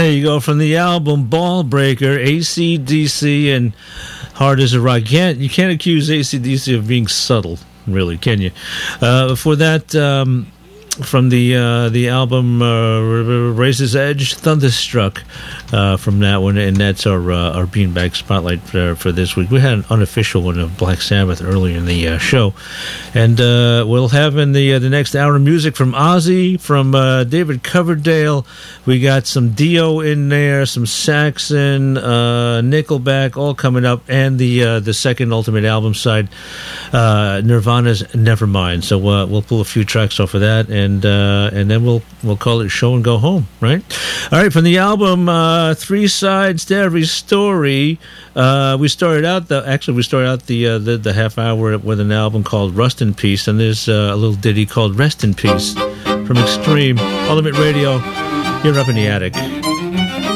There you go, from the album Ball Breaker, AC/DC and Hard as a Rock. You can't accuse AC/DC of being subtle, really, can you? For that, from the album Razor's Edge, Thunderstruck, from that one, and that's our Beanbag Spotlight for this week. We had an unofficial one of Black Sabbath earlier in the show, and we'll have in the next hour of music from Ozzy, from David Coverdale. We got some Dio in there, some Saxon, Nickelback, all coming up, and the second Ultimate album side, Nirvana's Nevermind. So we'll pull a few tracks off of that, and then we'll call it show and go home, right? All right, from the album Three Sides to Every Story, we started out the half hour with an album called Rust in Peace, and there's a little ditty called Rest in Peace from Extreme Ultimate Radio. You're up in the attic.